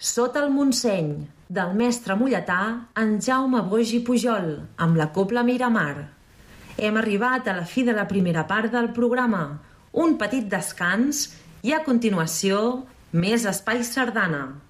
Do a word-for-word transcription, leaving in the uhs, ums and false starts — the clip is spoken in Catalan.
Sota el Montseny, del mestre molletà en Jaume Boix i Pujol, amb la Cobla Miramar. Hem arribat a la fi de la primera part del programa, un petit descans i a continuació més Espai Sardana.